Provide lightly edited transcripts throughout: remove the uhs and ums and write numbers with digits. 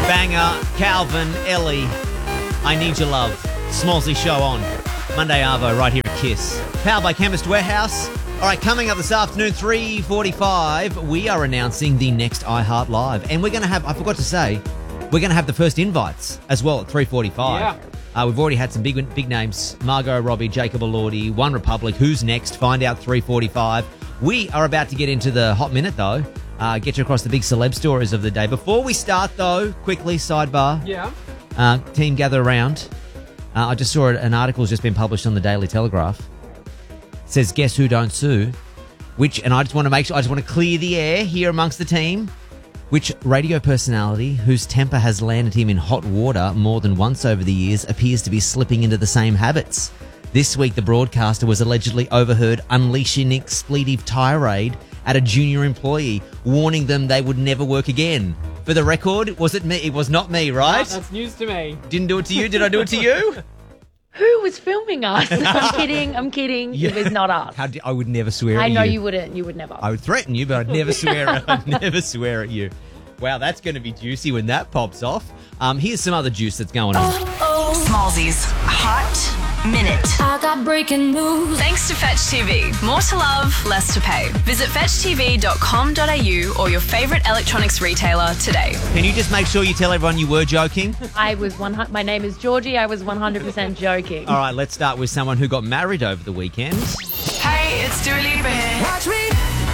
Banger, Calvin, Ellie, I Need Your Love. Smallsy show on Monday Arvo right here at KISS. Powered by Chemist Warehouse. All right, coming up this afternoon, 3:45, we are announcing the next iHeart Live. And we're going to have, I forgot to say, we're going to have the first invites as well at 3:45. Yeah. We've already had some big names. Margot Robbie, Jacob Elordi, One Republic. Who's next? Find out 3:45. We are about to get into the hot minute, though. Get you across the big celeb stories of the day. Before we start, though, quickly, sidebar. Yeah. Team, gather around. I just saw an article has just been published on the Daily Telegraph. It says, guess who don't sue? And I just want to make sure, I just want to clear the air here amongst the team. Which radio personality whose temper has landed him in hot water more than once over the years appears to be slipping into the same habits? This week, the broadcaster was allegedly overheard unleashing an expletive tirade at a junior employee, warning them they would never work again. For the record, was it me? It was not me, right? No, that's news to me. Didn't do it to you? Did I do it to you? Who was filming us? I'm kidding. Yeah. It was not us. I would never swear at I you. know you wouldn't. You would never. I would threaten you, but I'd never swear. I'd never swear at you. Wow, that's going to be juicy when that pops off. Here's some other juice that's going on. Smallsy's Hot Minute. I got breaking news. Thanks to Fetch TV. More to love, less to pay. Visit fetchtv.com.au or your favourite electronics retailer today. Can you just make sure you tell everyone you were joking? My name is Georgie. I was 100% joking. All right, let's start with someone who got married over the weekend. Hey, it's Dua Lipa here. Watch me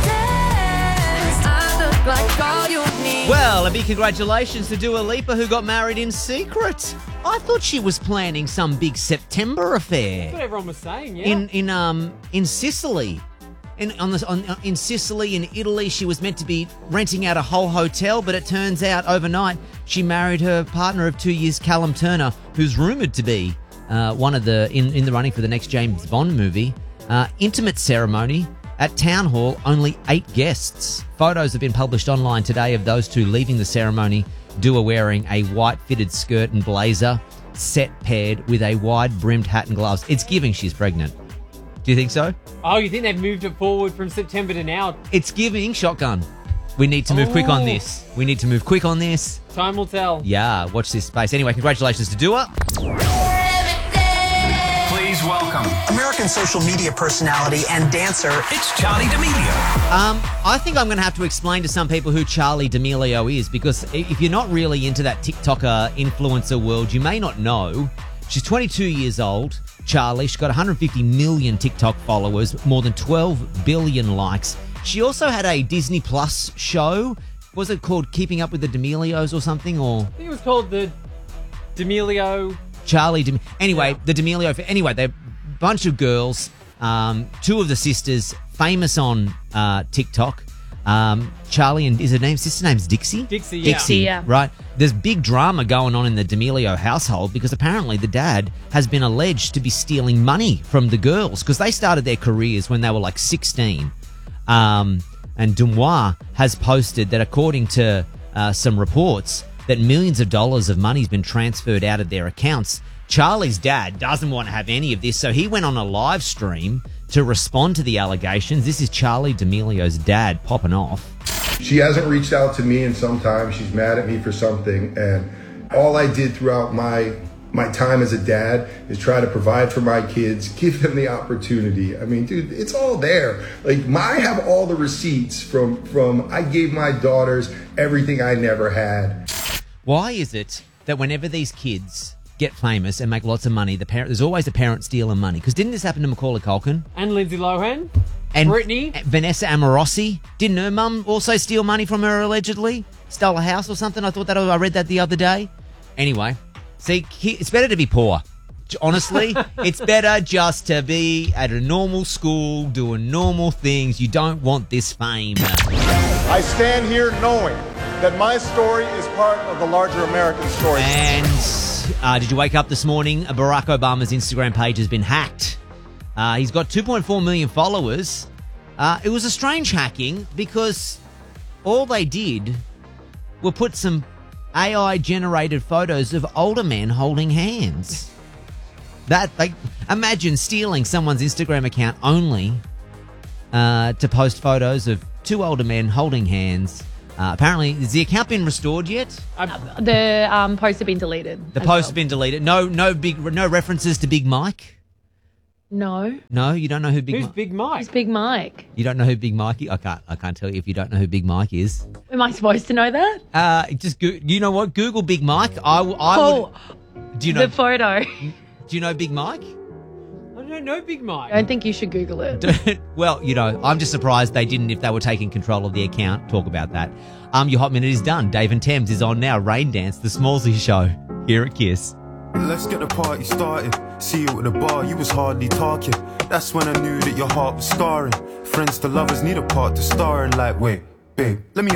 dance. I look like all you need. Well, a big congratulations to Dua Lipa, who got married in secret. I thought she was planning some big September affair That's what everyone was saying, yeah. in Sicily. In Sicily, in Italy, she was meant to be renting out a whole hotel, but it turns out overnight she married her partner of 2 years, Callum Turner, who's rumoured to be one of the in the running for the next James Bond movie. Intimate ceremony at Town Hall, only 8 guests. Photos have been published online today of those two leaving the ceremony. Dua wearing a white fitted skirt and blazer, set paired with a wide-brimmed hat and gloves. It's giving she's pregnant. Do you think so? Oh, you think they've moved it forward from September to now? It's giving shotgun. We need to move quick on this. We need to move quick on this. Time will tell. Yeah, watch this space. Anyway, congratulations to Dua. Please welcome American social media personality and dancer. it's Charlie D'Amelio. I think I'm going to have to explain to some people who Charlie D'Amelio is, because if you're not really into that TikToker influencer world, you may not know. She's 22 years old, Charlie. She's got 150 million TikTok followers, more than 12 billion likes. She also had a Disney Plus show. Was it called Keeping Up with the D'Amelios or something? Or I think it was called the D'Amelio. Charlie Anyway, the D'Amelio. Anyway, they're a bunch of girls. 2 of the sisters famous on TikTok. Charlie and sister name's Dixie? Dixie, yeah. Dixie, Yeah. right. There's big drama going on in the D'Amelio household because apparently the dad has been alleged to be stealing money from the girls because they started their careers when they were like 16. And Dumois has posted that according to some reports that millions of dollars of money has been transferred out of their accounts. Charlie's dad doesn't want to have any of this, so he went on a live stream to respond to the allegations. This is Charlie D'Amelio's dad popping off. She hasn't reached out to me in some time. She's mad at me for something. And all I did throughout my time as a dad is try to provide for my kids, give them the opportunity. I mean, dude, it's all there. Like, I have all the receipts from I gave my daughters everything I never had. Why is it that whenever these kids get famous and make lots of money, there's always a parent stealing money? Because didn't this happen to Macaulay Culkin? And Lindsay Lohan. And Britney. Vanessa Amorosi. Didn't her mum also steal money from her allegedly? Stole a house or something? I read that the other day. Anyway, see, it's better to be poor. Honestly, it's better just to be at a normal school doing normal things. You don't want this fame. I stand here knowing that my story is part of the larger American story. And did you wake up this morning? Barack Obama's Instagram page has been hacked. He's got 2.4 million followers. It was a strange hacking because all they did were put some AI-generated photos of older men holding hands. Imagine stealing someone's Instagram account only to post photos of 2 older men holding hands. Apparently, has the account been restored yet? The posts have been deleted. The posts have been deleted. No references to Big Mike. No. No, you don't know who Big Who's Mike? Big Mike? It's Big Mike. You don't know who Big Mike is? I can't tell you if you don't know who Big Mike is. Am I supposed to know that? You know what? Google Big Mike. I Oh, would. Do you know? the photo. Do you know Big Mike? I don't know Big Mike. I don't think you should Google it. Well, I'm just surprised they didn't, if they were taking control of the account, talk about that. Your Hot Minute is done. Dave and Thames is on now. Rain Dance, the Smallsy Show, here at Kiss. Let's get the party started. See you at the bar, you was hardly talking. That's when I knew that your heart was scarring. Friends to lovers need a part to star in. Like, wait, babe, let me